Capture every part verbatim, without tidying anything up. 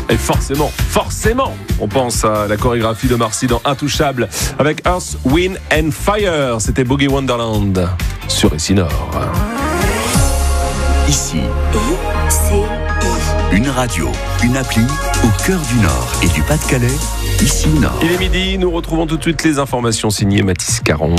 Et forcément, forcément, on pense à la chorégraphie de Marcy dans Intouchable avec Earth, Wind and Fire. C'était Boogie Wonderland sur Ici Nord. Ici, I C I. une radio, une appli au cœur du Nord et du Pas-de-Calais. Ici Nord. Il est midi, nous retrouvons tout de suite les informations signées Mathis Caron.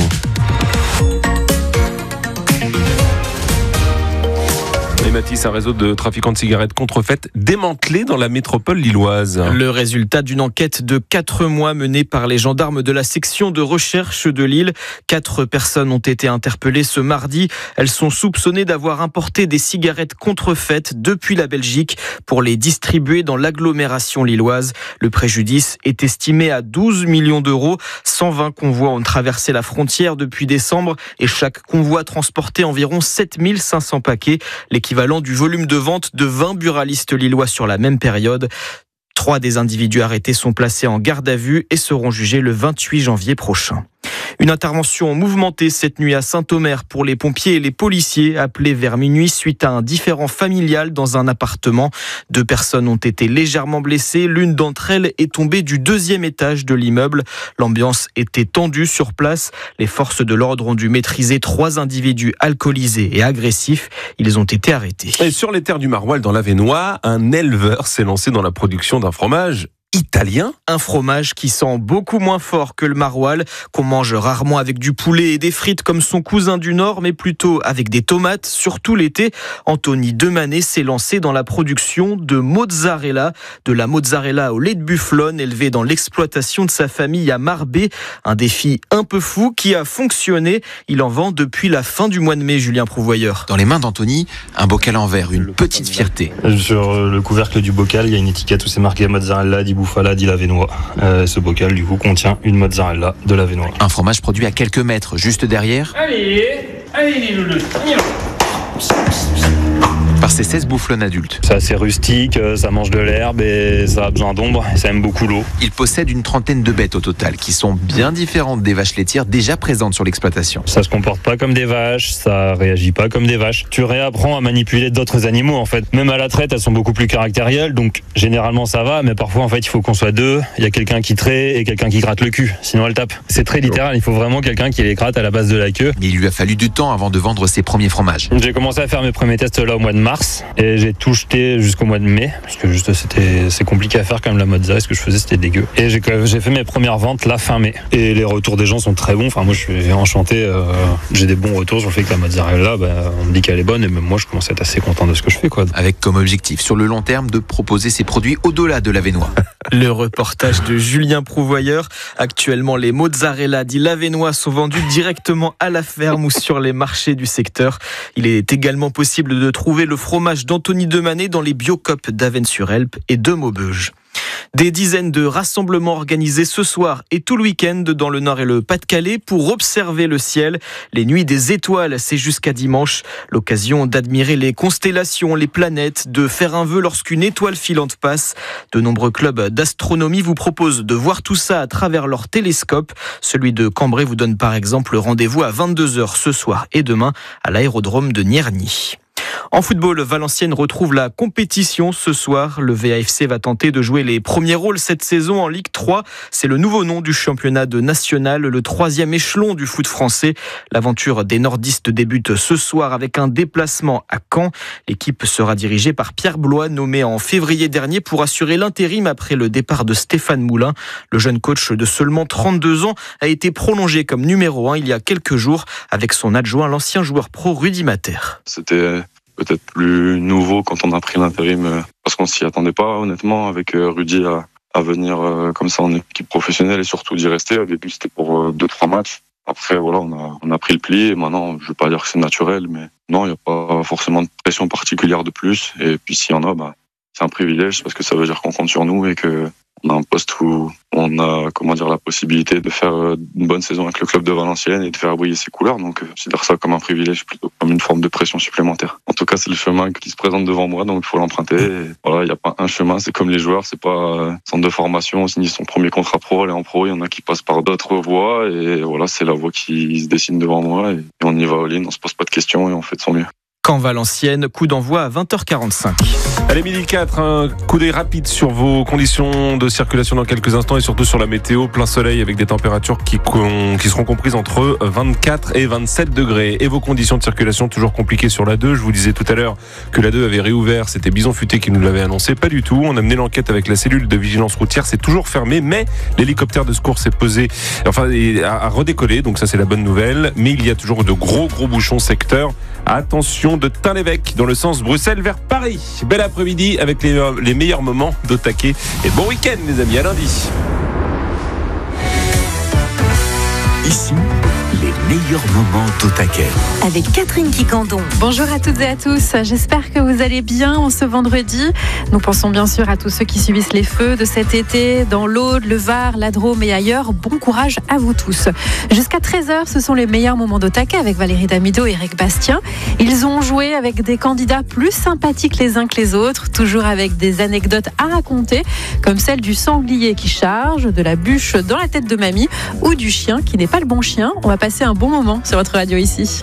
Et Mathis, un réseau de trafiquants de cigarettes contrefaites démantelé dans la métropole lilloise. Le résultat d'une enquête de quatre mois menée par les gendarmes de la section de recherche de Lille. Quatre personnes ont été interpellées ce mardi. Elles sont soupçonnées d'avoir importé des cigarettes contrefaites depuis la Belgique pour les distribuer dans l'agglomération lilloise. Le préjudice est estimé à douze millions d'euros. cent vingt convois ont traversé la frontière depuis décembre et chaque convoi transportait environ sept mille cinq cents paquets. L'équivalent du volume de vente de vingt buralistes lillois sur la même période. Trois des individus arrêtés sont placés en garde à vue et seront jugés le vingt-huit janvier prochain. Une intervention mouvementée cette nuit à Saint-Omer pour les pompiers et les policiers appelés vers minuit suite à un différend familial dans un appartement. Deux personnes ont été légèrement blessées. L'une d'entre elles est tombée du deuxième étage de l'immeuble. L'ambiance était tendue sur place. Les forces de l'ordre ont dû maîtriser trois individus alcoolisés et agressifs. Ils ont été arrêtés. Et sur les terres du Maroilles dans l'Avesnois, un éleveur s'est lancé dans la production d'un fromage italien. Un fromage qui sent beaucoup moins fort que le maroilles, qu'on mange rarement avec du poulet et des frites comme son cousin du Nord, mais plutôt avec des tomates, surtout l'été. Anthony Demanet s'est lancé dans la production de mozzarella, de la mozzarella au lait de bufflone élevée dans l'exploitation de sa famille à Marbais. Un défi un peu fou qui a fonctionné. Il en vend depuis la fin du mois de mai, Julien Prouvoyeur. Dans les mains d'Anthony, un bocal en verre, une petite fierté. Sur le couvercle du bocal, il y a une étiquette où c'est marqué mozzarella di Bufala di Lavenois. Euh, ce bocal, du coup, contient une mozzarella de Lavenois. Un fromage produit à quelques mètres, juste derrière. Allez, allez les loulous, on y va. Par ses seize bufflons adultes. C'est assez rustique, ça mange de l'herbe et ça a besoin d'ombre et ça aime beaucoup l'eau. Il possède une trentaine de bêtes au total qui sont bien différentes des vaches laitières déjà présentes sur l'exploitation. Ça se comporte pas comme des vaches, ça réagit pas comme des vaches. Tu réapprends à manipuler d'autres animaux en fait. Même à la traite, elles sont beaucoup plus caractérielles, donc généralement ça va, mais parfois en fait il faut qu'on soit deux. Il y a quelqu'un qui traite et quelqu'un qui gratte le cul, sinon elle tape. C'est très littéral, il faut vraiment quelqu'un qui les gratte à la base de la queue. Mais il lui a fallu du temps avant de vendre ses premiers fromages. J'ai commencé à faire mes premiers tests là au mois de mars et j'ai tout jeté jusqu'au mois de mai parce que juste c'était c'est compliqué à faire quand même la mozzarella, ce que je faisais c'était dégueu. Et j'ai j'ai fait mes premières ventes la fin mai et les retours des gens sont très bons. Enfin moi je suis enchanté, euh, j'ai des bons retours sur le fait que la mozzarella, bah, on me dit qu'elle est bonne et même moi je commence à être assez content de ce que je fais quoi. Avec comme objectif sur le long terme de proposer ses produits au-delà de l'Avesnois. Le reportage de Julien Prouvoyeur. Actuellement, les mozzarella di Lavenois sont vendus directement à la ferme ou sur les marchés du secteur. Il est également possible de trouver le fromage d'Anthony Demanet dans les Biocoop d'Avesnes-sur-Helpe et de Maubeuge. Des dizaines de rassemblements organisés ce soir et tout le week-end dans le Nord et le Pas-de-Calais pour observer le ciel. Les nuits des étoiles, c'est jusqu'à dimanche. L'occasion d'admirer les constellations, les planètes, de faire un vœu lorsqu'une étoile filante passe. De nombreux clubs d'astronomie vous proposent de voir tout ça à travers leur télescope. Celui de Cambrai vous donne par exemple rendez-vous à vingt-deux heures ce soir et demain à l'aérodrome de Nierny. En football, Valenciennes retrouve la compétition ce soir. Le V A F C va tenter de jouer les premiers rôles cette saison en Ligue trois. C'est le nouveau nom du championnat de national, le troisième échelon du foot français. L'aventure des nordistes débute ce soir avec un déplacement à Caen. L'équipe sera dirigée par Pierre Blois, nommé en février dernier pour assurer l'intérim après le départ de Stéphane Moulin. Le jeune coach de seulement trente-deux ans a été prolongé comme numéro un il y a quelques jours avec son adjoint, l'ancien joueur pro Rudy Mater. C'était peut-être plus nouveau quand on a pris l'intérim, parce qu'on s'y attendait pas honnêtement avec Rudy à, à venir comme ça en équipe professionnelle et surtout d'y rester. Au début c'était pour deux trois matchs. Après voilà, on a, on a pris le pli et maintenant je veux pas dire que c'est naturel, mais non, il n'y a pas forcément de pression particulière de plus. Et puis s'il y en a, bah, c'est un privilège parce que ça veut dire qu'on compte sur nous et que on a un poste où on a comment dire la possibilité de faire une bonne saison avec le club de Valenciennes et de faire briller ses couleurs. Donc, je considère ça comme un privilège plutôt comme une forme de pression supplémentaire. En tout cas, c'est le chemin qui se présente devant moi, donc il faut l'emprunter. Et voilà, il n'y a pas un chemin. C'est comme les joueurs, c'est pas euh, centre de formation, on signe son premier contrat pro, aller en pro. Il y en a qui passent par d'autres voies et voilà, c'est la voie qui se dessine devant moi et on y va all-in, on se pose pas de questions et on fait de son mieux. Caen-Valenciennes. Coup d'envoi à vingt heures quarante-cinq. Allez, midi quatre, un coup d'œil rapide sur vos conditions de circulation dans quelques instants et surtout sur la météo. Plein soleil avec des températures qui, qui seront comprises entre vingt-quatre et vingt-sept degrés. Et vos conditions de circulation toujours compliquées sur la deux. Je vous disais tout à l'heure que la deux avait réouvert. C'était Bison Futé qui nous l'avait annoncé. Pas du tout. On a mené l'enquête avec la cellule de vigilance routière. C'est toujours fermé, mais l'hélicoptère de secours s'est posé, enfin, a redécollé. Donc ça, c'est la bonne nouvelle. Mais il y a toujours de gros, gros bouchons secteur. Attention de Tain-l'Évêque dans le sens Bruxelles vers Paris. Bel après-midi avec les, les meilleurs moments de taquet. Et bon week-end les amis, à lundi. Ici, les meilleurs moments d'Au Taquet. Avec Catherine Quicandon. Bonjour à toutes et à tous, j'espère que vous allez bien en ce vendredi. Nous pensons bien sûr à tous ceux qui subissent les feux de cet été dans l'Aude, le Var, la Drôme et ailleurs. Bon courage à vous tous. Jusqu'à treize heures, ce sont les meilleurs moments d'Au Taquet avec Valérie Damido et Eric Bastien. Ils ont joué avec des candidats plus sympathiques les uns que les autres, toujours avec des anecdotes à raconter, comme celle du sanglier qui charge, de la bûche dans la tête de mamie ou du chien qui n'est pas le bon chien. On va passer un bon moment sur votre radio ici.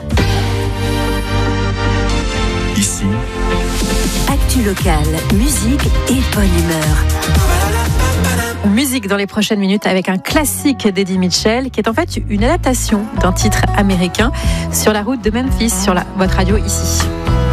Ici, Actu locale, musique et bonne humeur. Musique dans les prochaines minutes avec un classique d'Eddie Mitchell qui est en fait une adaptation d'un titre américain sur la route de Memphis sur la, votre radio ici.